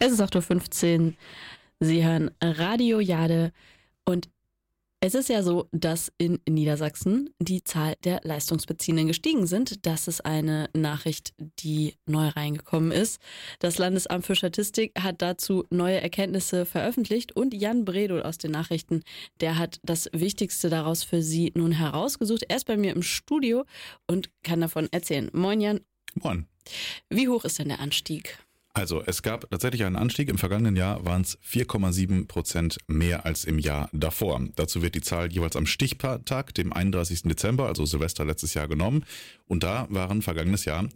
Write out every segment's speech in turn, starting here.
Es ist 8:15 Uhr. Sie hören Radio Jade und es ist ja so, dass in Niedersachsen die Zahl der Leistungsbeziehenden gestiegen sind. Das ist eine Nachricht, die neu reingekommen ist. Das Landesamt für Statistik hat dazu neue Erkenntnisse veröffentlicht und Jan Bredow aus den Nachrichten, der hat das Wichtigste daraus für Sie nun herausgesucht. Er ist bei mir im Studio und kann davon erzählen. Moin Jan. Moin. Wie hoch ist denn der Anstieg? Also es gab tatsächlich einen Anstieg. Im vergangenen Jahr waren es 4,7% mehr als im Jahr davor. Dazu wird die Zahl jeweils am Stichtag, dem 31. Dezember, also Silvester letztes Jahr, genommen. Und da waren vergangenes Jahr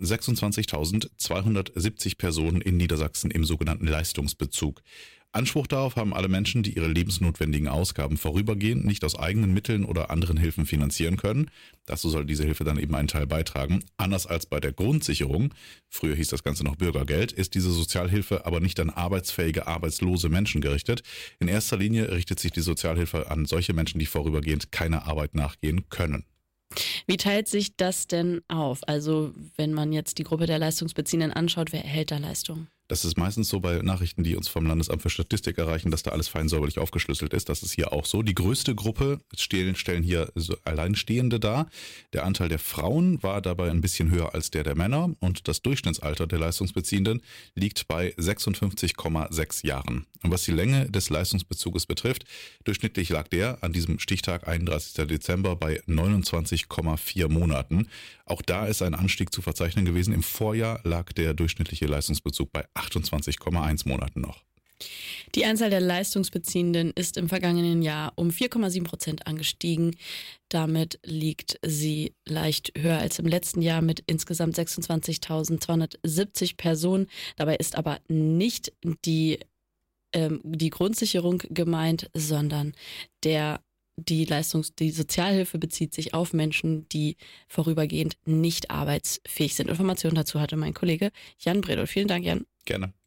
26.270 Personen in Niedersachsen im sogenannten Leistungsbezug. Anspruch darauf haben alle Menschen, die ihre lebensnotwendigen Ausgaben vorübergehend nicht aus eigenen Mitteln oder anderen Hilfen finanzieren können. Dazu soll diese Hilfe dann eben einen Teil beitragen. Anders als bei der Grundsicherung, früher hieß das Ganze noch Bürgergeld, ist diese Sozialhilfe aber nicht an arbeitsfähige, arbeitslose Menschen gerichtet. In erster Linie richtet sich die Sozialhilfe an solche Menschen, die vorübergehend keiner Arbeit nachgehen können. Wie teilt sich das denn auf? Also wenn man jetzt die Gruppe der Leistungsbeziehenden anschaut, wer erhält da Leistungen? Das ist meistens so bei Nachrichten, die uns vom Landesamt für Statistik erreichen, dass da alles fein säuberlich aufgeschlüsselt ist. Das ist hier auch so. Die größte Gruppe stellen hier so Alleinstehende dar. Der Anteil der Frauen war dabei ein bisschen höher als der Männer und das Durchschnittsalter der Leistungsbeziehenden liegt bei 56,6 Jahren. Und was die Länge des Leistungsbezuges betrifft, durchschnittlich lag der an diesem Stichtag 31. Dezember bei 29,4 Monaten. Auch da ist ein Anstieg zu verzeichnen gewesen. Im Vorjahr lag der durchschnittliche Leistungsbezug bei 28,1 Monaten noch. Die Anzahl der Leistungsbeziehenden ist im vergangenen Jahr um 4,7% angestiegen. Damit liegt sie leicht höher als im letzten Jahr mit insgesamt 26.270 Personen. Dabei ist aber nicht die Grundsicherung gemeint, sondern die Sozialhilfe bezieht sich auf Menschen, die vorübergehend nicht arbeitsfähig sind. Informationen dazu hatte mein Kollege Jan Bredow. Vielen Dank, Jan. Gerne.